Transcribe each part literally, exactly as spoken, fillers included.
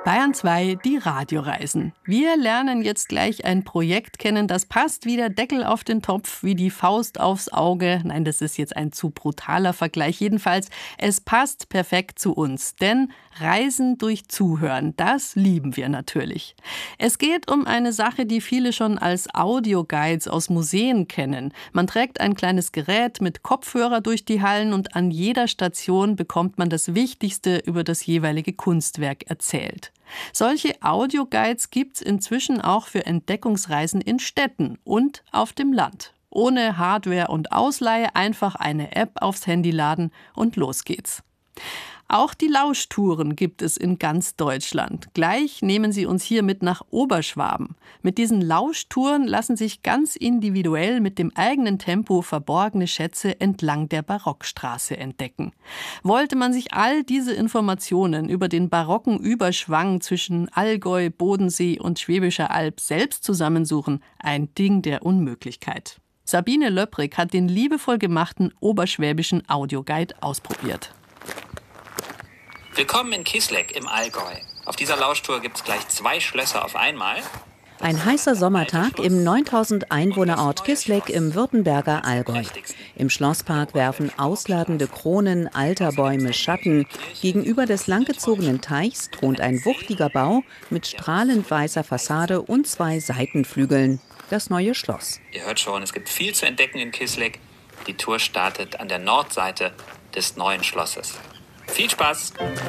Bayern zwei, die Radioreisen. Wir lernen jetzt gleich ein Projekt kennen, das passt wie der Deckel auf den Topf, wie die Faust aufs Auge. Nein, das ist jetzt ein zu brutaler Vergleich. Jedenfalls, es passt perfekt zu uns. Denn Reisen durch Zuhören, das lieben wir natürlich. Es geht um eine Sache, die viele schon als Audioguides aus Museen kennen. Man trägt ein kleines Gerät mit Kopfhörer durch die Hallen und an jeder Station bekommt man das Wichtigste über das jeweilige Kunstwerk erzählt. Solche Audioguides gibt's inzwischen auch für Entdeckungsreisen in Städten und auf dem Land. Ohne Hardware und Ausleihe, einfach eine App aufs Handy laden und los geht's. Auch die Lauschtouren gibt es in ganz Deutschland. Gleich nehmen sie uns hier mit nach Oberschwaben. Mit diesen Lauschtouren lassen sich ganz individuell mit dem eigenen Tempo verborgene Schätze entlang der Barockstraße entdecken. Wollte man sich all diese Informationen über den barocken Überschwang zwischen Allgäu, Bodensee und Schwäbischer Alb selbst zusammensuchen, ein Ding der Unmöglichkeit. Sabine Löpprig hat den liebevoll gemachten oberschwäbischen Audioguide ausprobiert. Willkommen in Kisleck im Allgäu. Auf dieser Lauschtour gibt es gleich zwei Schlösser auf einmal. Ein heißer Sommertag im neuntausend Einwohnerort Kisleck im Württemberger Allgäu. Im Schlosspark werfen ausladende Kronen alter Bäume Schatten. Gegenüber des langgezogenen Teichs thront ein wuchtiger Bau mit strahlend weißer Fassade und zwei Seitenflügeln. Das neue Schloss. Ihr hört schon, es gibt viel zu entdecken in Kisleck. Die Tour startet an der Nordseite des neuen Schlosses. Viel Spaß!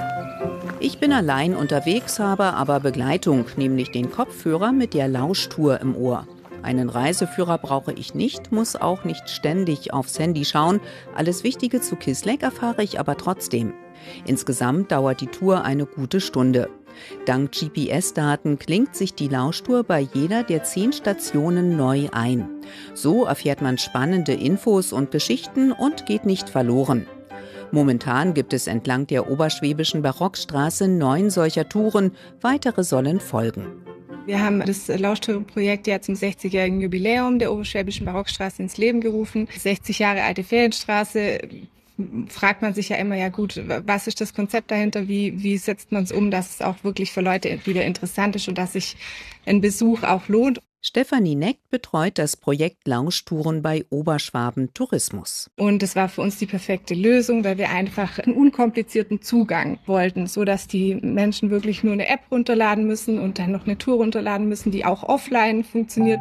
Ich bin allein unterwegs, habe aber Begleitung, nämlich den Kopfhörer mit der Lauschtour im Ohr. Einen Reiseführer brauche ich nicht, muss auch nicht ständig aufs Handy schauen. Alles Wichtige zu Kisleck erfahre ich aber trotzdem. Insgesamt dauert die Tour eine gute Stunde. Dank G P S-Daten klingt sich die Lauschtour bei jeder der zehn Stationen neu ein. So erfährt man spannende Infos und Geschichten und geht nicht verloren. Momentan gibt es entlang der oberschwäbischen Barockstraße neun solcher Touren, weitere sollen folgen. Wir haben das Lauschtourenprojekt ja zum sechzigjährigen Jubiläum der oberschwäbischen Barockstraße ins Leben gerufen. sechzig Jahre alte Ferienstraße, fragt man sich ja immer, ja gut, was ist das Konzept dahinter, wie, wie setzt man es um, dass es auch wirklich für Leute wieder interessant ist und dass sich ein Besuch auch lohnt. Stefanie Neckt betreut das Projekt Lauschtouren bei Oberschwaben Tourismus. Und es war für uns die perfekte Lösung, weil wir einfach einen unkomplizierten Zugang wollten, so dass die Menschen wirklich nur eine App runterladen müssen und dann noch eine Tour runterladen müssen, die auch offline funktioniert.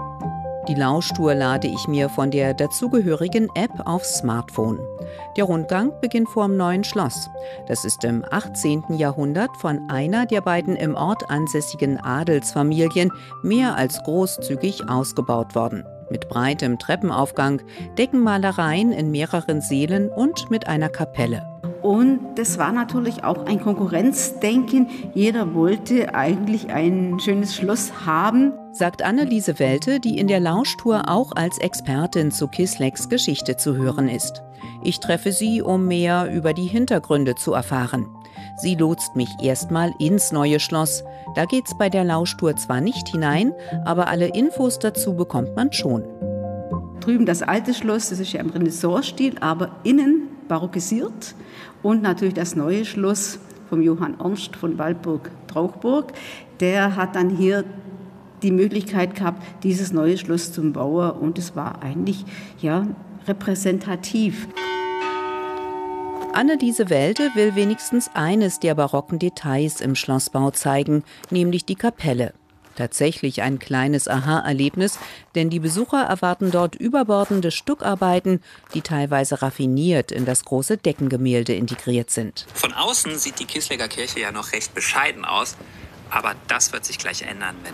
Die Lauschtour lade ich mir von der dazugehörigen App aufs Smartphone. Der Rundgang beginnt vor dem neuen Schloss. Das ist im achtzehnten Jahrhundert von einer der beiden im Ort ansässigen Adelsfamilien mehr als großzügig ausgebaut worden. Mit breitem Treppenaufgang, Deckenmalereien in mehreren Sälen und mit einer Kapelle. Und das war natürlich auch ein Konkurrenzdenken. Jeder wollte eigentlich ein schönes Schloss haben. Sagt Anneliese Welte, die in der Lauschtour auch als Expertin zu Kislecks Geschichte zu hören ist. Ich treffe sie, um mehr über die Hintergründe zu erfahren. Sie lotst mich erstmal ins neue Schloss. Da geht's bei der Lauschtour zwar nicht hinein, aber alle Infos dazu bekommt man schon. Drüben das alte Schloss, das ist ja im Renaissance-Stil, aber innen barockisiert. Und natürlich das neue Schloss vom Johann Ernst von Waldburg-Trauchburg. Der hat dann hier die Möglichkeit gehabt, dieses neue Schloss zu bauen. Und es war eigentlich ja, repräsentativ. Anneliese Welte will wenigstens eines der barocken Details im Schlossbau zeigen, nämlich die Kapelle. Tatsächlich ein kleines Aha-Erlebnis, denn die Besucher erwarten dort überbordende Stuckarbeiten, die teilweise raffiniert in das große Deckengemälde integriert sind. Von außen sieht die Kislecker Kirche ja noch recht bescheiden aus, aber das wird sich gleich ändern, wenn